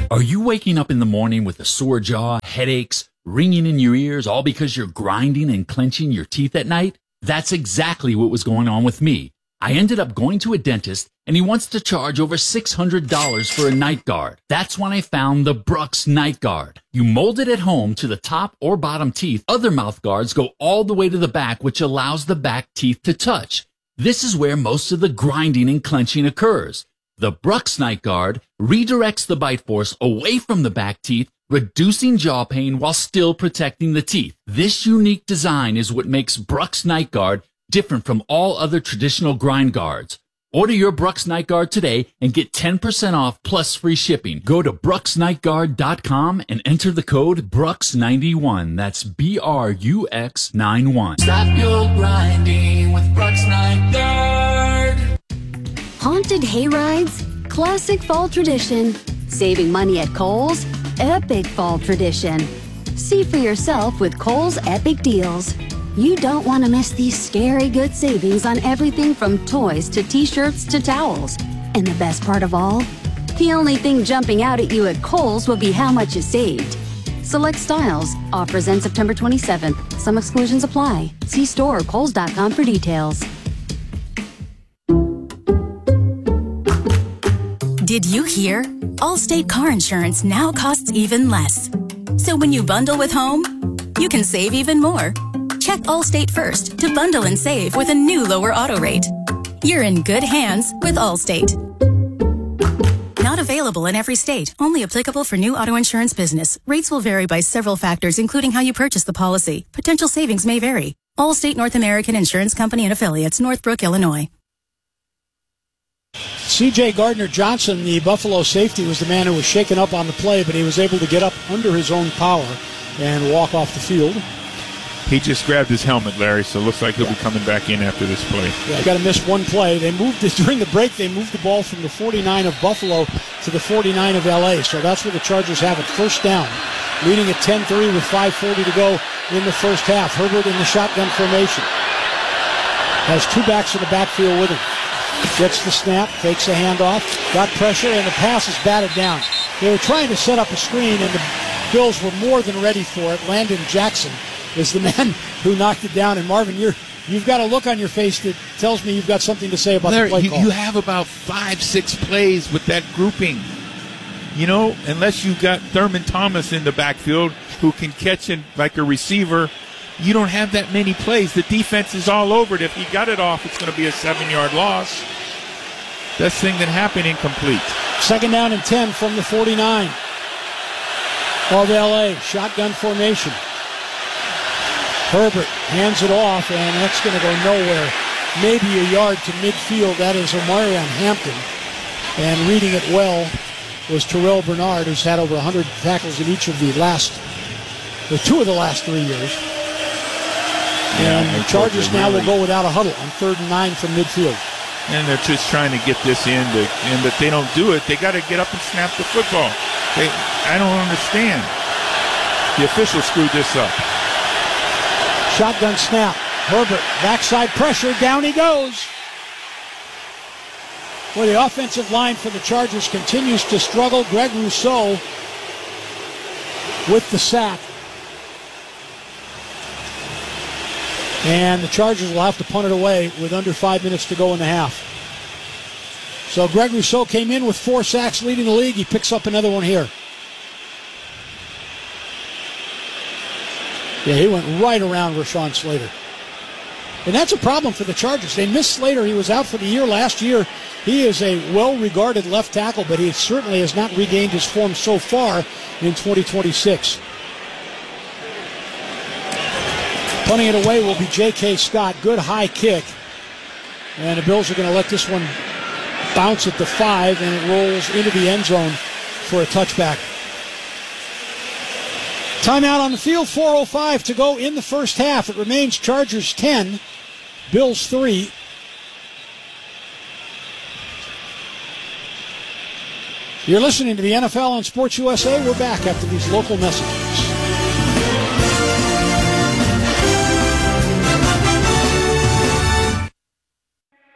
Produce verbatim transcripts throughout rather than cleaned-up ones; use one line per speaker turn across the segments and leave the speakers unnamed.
Are you waking up in the morning with a sore jaw, headaches, ringing in your ears, all because you're grinding and clenching your teeth at night? That's exactly what was going on with me. I ended up going to a dentist, and he wants to charge over six hundred dollars for a night guard. That's when I found the Brux Night Guard. You mold it at home to the top or bottom teeth. Other mouth guards go all the way to the back, which allows the back teeth to touch. This is where most of the grinding and clenching occurs. The Brux Night Guard redirects the bite force away from the back teeth, reducing jaw pain while still protecting the teeth. This unique design is what makes Brux Night Guard different from all other traditional grind guards. Order your Brux Night Guard today and get ten percent off plus free shipping. Go to brux night guard dot com and enter the code brux ninety-one. That's B R U X ninety-one.
Stop your grinding with Brux Night Guard.
Haunted hay rides, classic fall tradition. Saving money at Kohl's, epic fall tradition. See for yourself with Kohl's Epic Deals. You don't want to miss these scary good savings on everything from toys to t-shirts to towels. And the best part of all? The only thing jumping out at you at Kohl's will be how much you saved. Select styles. Offers end September twenty-seventh. Some exclusions apply. See store or kohls dot com for details.
Did you hear? Allstate car insurance now costs even less. So when you bundle with home, you can save even more. Check Allstate first to bundle and save with a new lower auto rate. You're in good hands with Allstate. Not available in every state. Only applicable for new auto insurance business. Rates will vary by several factors, including how you purchase the policy. Potential savings may vary. Allstate North American Insurance Company and Affiliates, Northbrook, Illinois.
C J Gardner-Johnson, the Buffalo safety, was the man who was shaken up on the play, but he was able to get up under his own power and walk off the field.
He just grabbed his helmet, Larry, so it looks like he'll yeah. be coming back in after this play.
Yeah, got to miss one play. They moved it during the break. They moved the ball from the forty-nine of Buffalo to the forty-nine of L A, so that's where the Chargers have it. First down, leading at ten three with five forty to go in the first half. Herbert in the shotgun formation. Has two backs in the backfield with him. Gets the snap, fakes the handoff, got pressure, and the pass is batted down. They were trying to set up a screen, and the Bills were more than ready for it. Landon Jackson is the man who knocked it down. And Marvin, you're, you've got a look on your face that tells me you've got something to say about
Larry,
the play
you,
call.
You have about five, six plays with that grouping. You know, unless you've got Thurman Thomas in the backfield who can catch it like a receiver, you don't have that many plays. The defense is all over it. If he got it off, it's going to be a seven-yard loss. Best thing that happened, incomplete.
Second down and ten from the forty-nine of L A. Shotgun formation. Herbert hands it off, and that's going to go nowhere. Maybe a yard to midfield. That is Omarion Hampton. And reading it well was Terrell Bernard, who's had over one hundred tackles in each of the last, or two of the last three years.
Yeah,
and the Chargers now really will go without a huddle on third and nine from midfield.
And they're just trying to get this in, to, and if they don't do it, they got to get up and snap the football. They, I don't understand. The officials screwed this up.
Shotgun snap. Herbert, backside pressure, down he goes. Well, the offensive line for the Chargers continues to struggle. Greg Rousseau with the sack. And the Chargers will have to punt it away with under five minutes to go in the half. So Greg Rousseau came in with four sacks, leading the league. He picks up another one here. Yeah, he went right around Rashawn Slater. And that's a problem for the Chargers. They missed Slater. He was out for the year last year. He is a well-regarded left tackle, but he certainly has not regained his form so far in twenty twenty-six. Punting it away will be J K. Scott. Good high kick. And the Bills are going to let this one bounce at the five, and it rolls into the end zone for a touchback. Timeout on the field, four oh five to go in the first half. It remains Chargers ten, Bills three. You're listening to the N F L on Sports U S A. We're back after these local messages.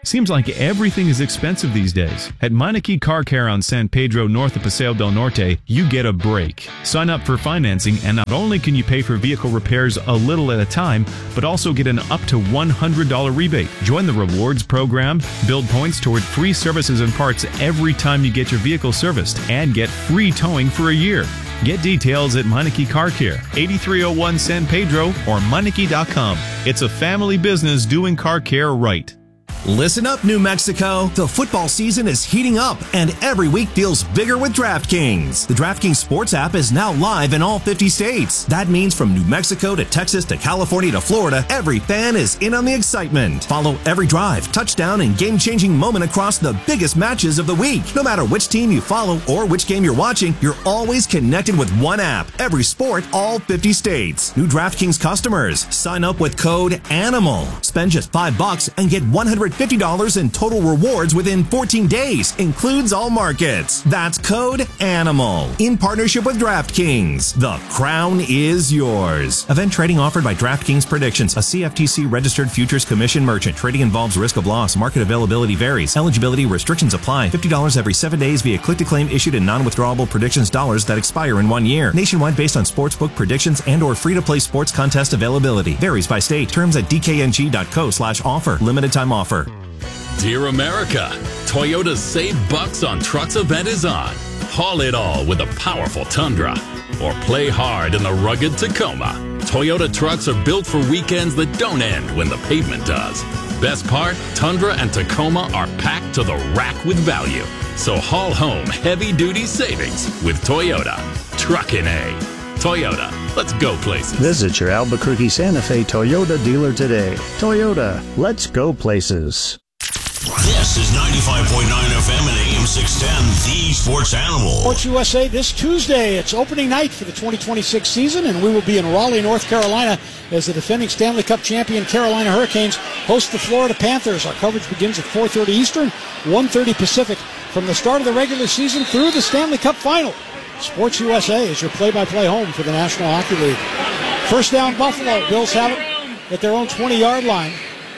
Seems like everything is expensive these days. At Meineke Car Care on San Pedro north of Paseo del Norte, you get a break. Sign up for financing and not only can you pay for vehicle repairs a little at a time, but also get an up to one hundred dollars rebate. Join the rewards program, build points toward free services and parts every time you get your vehicle serviced, and get free towing for a year. Get details at Meineke Car Care, eighty-three oh one San Pedro or Meineke dot com. It's a family business doing car care right.
Listen up, New Mexico. The football season is heating up, and every week feels bigger with DraftKings. The DraftKings Sports app is now live in all fifty states. That means from New Mexico to Texas to California to Florida, every fan is in on the excitement. Follow every drive, touchdown, and game-changing moment across the biggest matches of the week. No matter which team you follow or which game you're watching, you're always connected with one app. Every sport, all fifty states. New DraftKings customers, sign up with code ANIMAL. Spend just five bucks and get one hundred fifty dollars in total rewards within fourteen days. Includes all markets. That's code ANIMAL. In partnership with DraftKings. The crown is yours. Event trading offered by DraftKings Predictions, a C F T C registered futures commission merchant. Trading involves risk of loss. Market availability varies. Eligibility restrictions apply. fifty dollars every seven days via click-to-claim issued in non-withdrawable predictions dollars that expire in one year. Nationwide based on sportsbook predictions and or free-to-play sports contest availability. Varies by state. Terms at d k n g dot co slash offer. Limited time offer.
Dear America, Toyota's Save Bucks on Trucks event is on. Haul it all with a powerful Tundra or play hard in the rugged Tacoma. Toyota trucks are built for weekends that don't end when the pavement does. Best part, Tundra and Tacoma are packed to the rack with value. So haul home heavy-duty savings with Toyota. Truckin' A. Toyota, let's go places.
Visit your Albuquerque Santa Fe Toyota dealer today. Toyota, let's go places.
This is ninety-five point nine F M and A M six ten, the Sports Animal.
Sports U S A this Tuesday. It's opening night for the twenty twenty-six season, and we will be in Raleigh, North Carolina, as the defending Stanley Cup champion Carolina Hurricanes host the Florida Panthers. Our coverage begins at four thirty Eastern, one thirty Pacific, from the start of the regular season through the Stanley Cup final. Sports U S A is your play-by-play home for the National Hockey League. First down, Buffalo. Bills have it at their own twenty-yard line.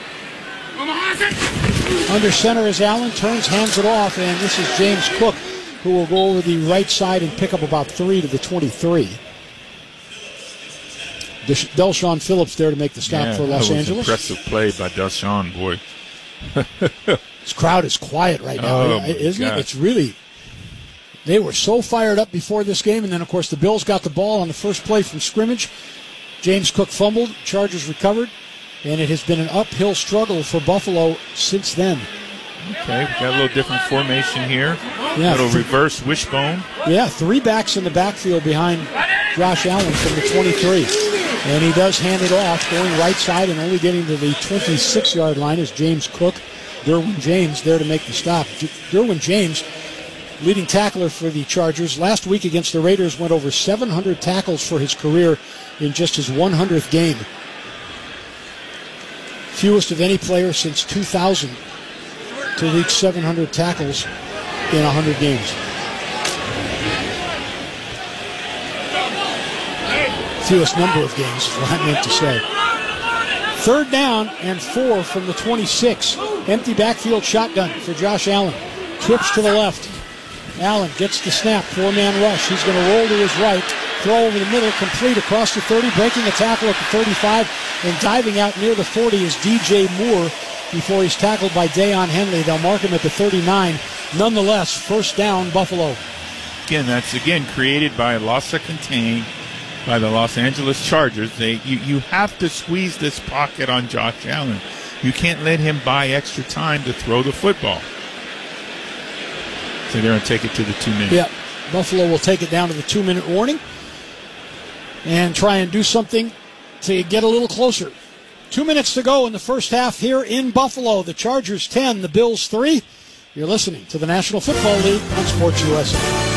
Under center is Allen, turns, hands it off, and this is James Cook, who will go over the right side and pick up about three to the twenty-three. Del'Shawn Phillips there to make the stop
yeah,
for Los
that was
Angeles.
Impressive play by Del'Shawn, boy.
This crowd is quiet right now,
oh
isn't
gosh.
it? It's really... They were so fired up before this game, and then, of course, the Bills got the ball on the first play from scrimmage. James Cook fumbled, Chargers recovered, and it has been an uphill struggle for Buffalo since then.
Okay, we got a little different formation here.
Yeah.
A little reverse wishbone.
Yeah, three backs in the backfield behind Josh Allen from the twenty-three. And he does hand it off, going right side and only getting to the twenty-six-yard line is James Cook. Derwin James there to make the stop. Derwin James, leading tackler for the Chargers, last week against the Raiders went over seven hundred tackles for his career in just his one hundredth game. Fewest of any player since two thousand to reach seven hundred tackles in one hundred games. Fewest number of games is what I meant to say. Third down and four from the twenty-six. Empty backfield shotgun for Josh Allen. Trips to the left. Allen gets the snap. Four-man rush. He's going to roll to his right. Throw over the middle. Complete across the thirty. Breaking a tackle at the thirty-five. And diving out near the forty is D J Moore before he's tackled by Deion Henley. They'll mark him at the thirty-nine. Nonetheless, first down, Buffalo.
Again, that's again created by Losa Contain by the Los Angeles Chargers. They you, you have to squeeze this pocket on Josh Allen. You can't let him buy extra time to throw the football. So they're going to take it to the two minute.
Yeah, Buffalo will take it down to the two-minute warning and try and do something to get a little closer. Two minutes to go in the first half here in Buffalo. The Chargers ten, the Bills three. You're listening to the National Football League on Sports U S A.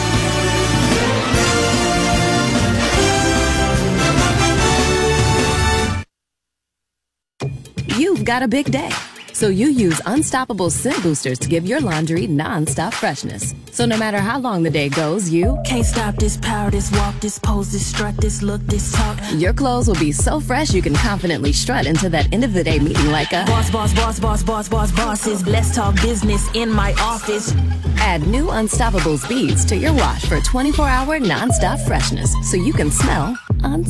You've got a big day,
So you use Unstoppable Scent Boosters to give your laundry non-stop freshness. So no matter how long the day goes, you
can't stop this power, this walk, this pose, this strut, this look, this talk.
Your clothes will be so fresh you can confidently strut into that end of the day meeting like a
boss, boss, boss, boss, boss, boss, bosses. Let's talk business in my office.
Add new Unstoppables beads to your wash for twenty-four hour non-stop freshness so you can smell unstoppable.